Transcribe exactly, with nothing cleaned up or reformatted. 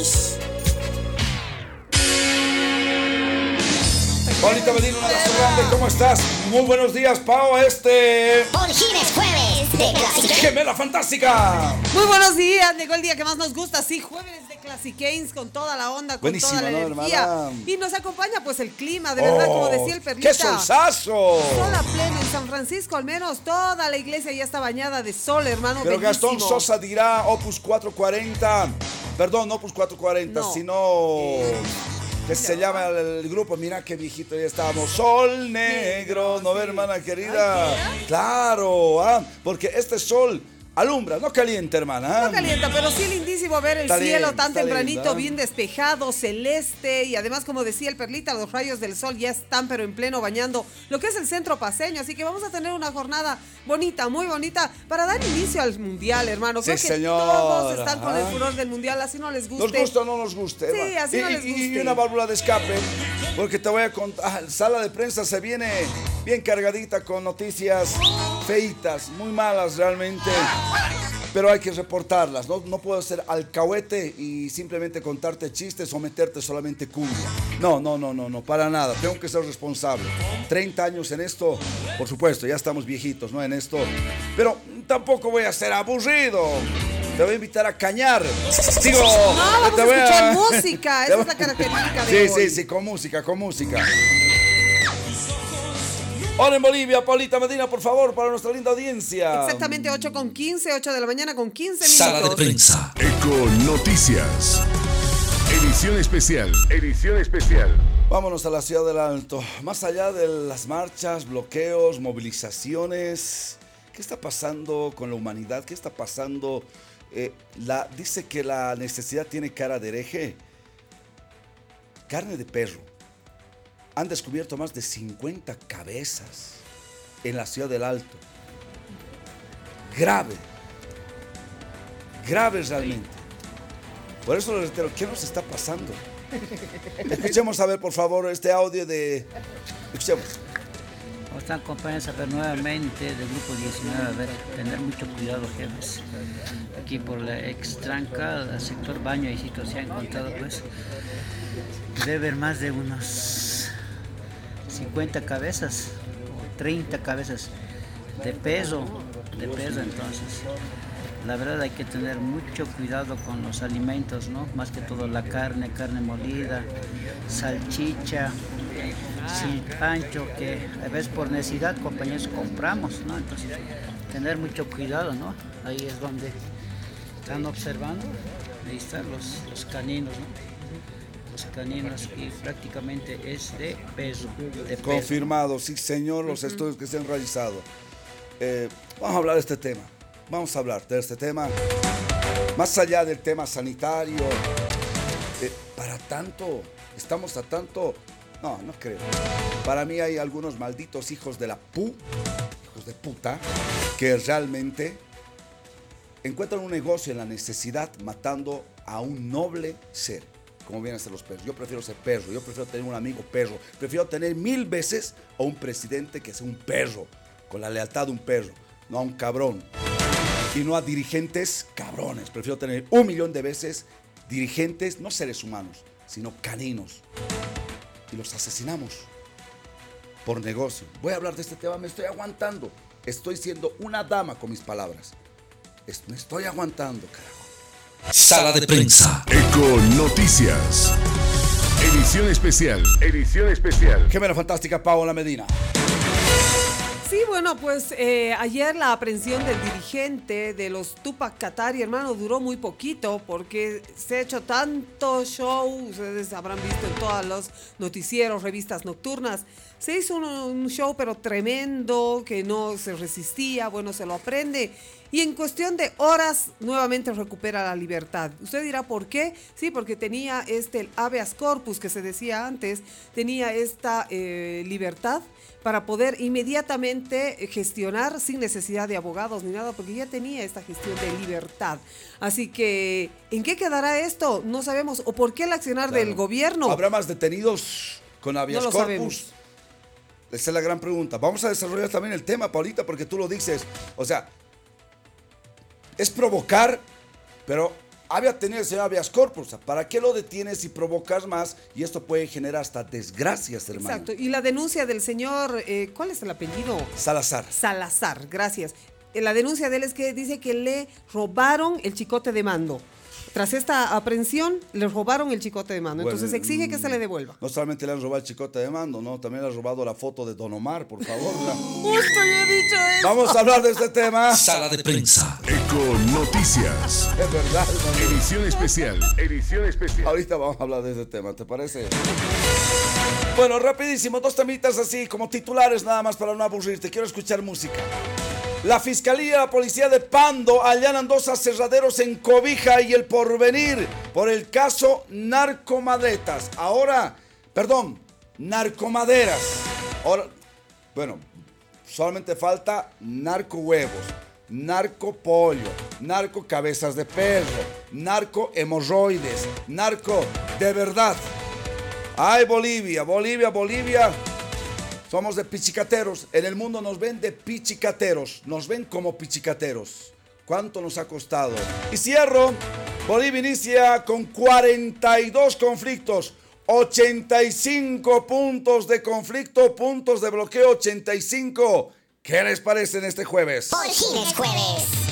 País. Paulita Medina, un abrazo grande, ¿cómo estás? Muy buenos días, Pao, este... Por fin es jueves de Classic. ¡Gemela Fantástica! Muy buenos días, llegó el día que más nos gusta, sí, jueves de Classic Games con toda la onda, con Buenísimo, toda la ¿no, energía. hermana? Y nos acompaña pues el clima, de verdad, Oh, como decía el Perlita. ¡Qué solsazo! Sol a pleno en San Francisco, al menos toda la iglesia ya está bañada de sol, hermano. Pero bellísimo. Gastón Sosa dirá Opus cuatrocientos cuarenta, perdón, no Opus cuatrocientos cuarenta, No. sino... que se llama el, el grupo, mira qué viejito ya estábamos. Sol negro, ¿no ve, hermana querida? Claro, ah, porque este sol alumbra, no calienta, hermana. No calienta, pero sí lindísimo ver el Está cielo lindo, tan está tempranito, lindo, ¿eh? bien despejado, celeste, y además, como decía el Perlita, los rayos del sol ya están, pero en pleno bañando lo que es el centro paseño, así que vamos a tener una jornada bonita, muy bonita, para dar inicio al mundial, hermano. Creo Sí, que señora. todos están con el furor del mundial, así no les guste. Nos gusta o no nos guste. Sí, va. así y, no les y- guste. y una válvula de escape, porque te voy a contar, sala de prensa se viene bien cargadita con noticias feitas, muy malas realmente. Pero hay que reportarlas, ¿no? No puedo ser alcahuete y simplemente contarte chistes o meterte solamente cumbia. No, no, no, no, no, para nada. Tengo que ser responsable. treinta años en esto, por supuesto, ya estamos viejitos, ¿no? En esto. Pero tampoco voy a ser aburrido. Te voy a invitar a cañar. Digo, No, vamos te a voy escuchar música, esa es la característica de Sí, hoy. sí, sí, con música, con música. Hola en Bolivia, Paulita Medina, por favor, para nuestra linda audiencia. Exactamente ocho con quince, ocho de la mañana con quince Sala de minutos. prensa. Eco Noticias. Edición especial. Edición especial. Vámonos a la ciudad del Alto. Más allá de las marchas, bloqueos, movilizaciones, ¿qué está pasando con la humanidad? ¿Qué está pasando? Eh, la, dice que la necesidad tiene cara de hereje. Carne de perro. Han descubierto más de cincuenta cabezas en la ciudad del Alto. Grave. Grave realmente. Por eso les reitero, ¿qué nos está pasando? Escuchemos a ver, por favor, este audio de... Escuchemos. ¿Cómo están, compañeros? A ver, nuevamente del grupo diecinueve, a ver, tener mucho cuidado, jefes. Aquí por la extranca, el sector baño y sitio se ha encontrado, pues, debe haber más de unos cincuenta cabezas, o treinta cabezas de peso, de peso, entonces. La verdad hay que tener mucho cuidado con los alimentos, ¿no? Más que todo la carne, carne molida, salchicha, cilpancho, que a veces por necesidad, compañeros, compramos, ¿no? Entonces, tener mucho cuidado, ¿no? Ahí es donde están observando, ahí están los, los caninos, ¿no? Los caninos, y prácticamente es de peso. De peso. Confirmado, sí señor, los uh-huh. estudios que se han realizado. Eh, vamos a hablar de este tema. Vamos a hablar de este tema. Más allá del tema sanitario, eh, para tanto, estamos a tanto, no, no creo. Para mí hay algunos malditos hijos de la pu, hijos de puta, que realmente encuentran un negocio en la necesidad matando a un noble ser, como vienen a ser los perros. Yo prefiero ser perro, yo prefiero tener un amigo perro, prefiero tener mil veces a un presidente que sea un perro, con la lealtad de un perro, no a un cabrón. Y no a dirigentes cabrones. Prefiero tener un millón de veces dirigentes, no seres humanos, sino caninos. Y los asesinamos por negocio. Voy a hablar de este tema, me estoy aguantando. Estoy siendo una dama con mis palabras. Me estoy aguantando, carajo. Sala de prensa. Eco Noticias. Edición especial. Edición especial. Gemela Fantástica, Paola Medina. Sí, bueno, pues eh, ayer la aprehensión del dirigente de los Tupac Katari, hermano, duró muy poquito porque se ha hecho tanto show, ustedes habrán visto en todos los noticieros, revistas nocturnas, se hizo un, un show pero tremendo, que no se resistía, bueno, se lo aprende y en cuestión de horas nuevamente recupera la libertad. Usted dirá, ¿por qué? Sí, porque tenía este el habeas corpus que se decía antes, tenía esta eh, libertad para poder inmediatamente gestionar sin necesidad de abogados ni nada, porque ya tenía esta gestión de libertad. Así que, ¿en qué quedará esto? No sabemos. ¿O por qué el accionar claro. del gobierno? ¿Habrá más detenidos con habeas no lo corpus? Sabemos. Esa es la gran pregunta. Vamos a desarrollar también el tema, Paulita, porque tú lo dices. O sea, es provocar, pero había tenido el señor habeas corpus. ¿Para qué lo detienes y provocas más? Y esto puede generar hasta desgracias, hermano. Exacto. Y la denuncia del señor, eh, ¿cuál es el apellido? Salazar. Salazar, gracias. Eh, La denuncia de él es que dice que le robaron el chicote de mando. Tras esta aprehensión, le robaron el chicote de mando. Bueno, Entonces exige que se le devuelva. No solamente le han robado el chicote de mando, no, también le han robado la foto de Don Omar, por favor. Justo yo he dicho eso. Vamos a hablar de este tema. Sala de prensa. Eco Noticias. Es verdad, hermano. Edición especial. Edición especial. Ahorita vamos a hablar de este tema, ¿te parece? Bueno, rapidísimo, dos temitas así, como titulares nada más para no aburrirte. Quiero escuchar música. La Fiscalía y la Policía de Pando allanan dos aserraderos en Cobija y El Porvenir por el caso narcomadetas. Ahora, perdón, narcomaderas. Ahora, bueno, solamente falta narco huevos, narco pollo, narco cabezas de perro, narco hemorroides, narco de verdad. Ay, Bolivia, Bolivia, Bolivia. Somos de pichicateros. En el mundo nos ven de pichicateros. Nos ven como pichicateros. ¿Cuánto nos ha costado? Y cierro. Bolivia inicia con cuarenta y dos conflictos. ochenta y cinco puntos de conflicto. Puntos de bloqueo ochenta y cinco. ¿Qué les parece en este jueves? Por fin es jueves.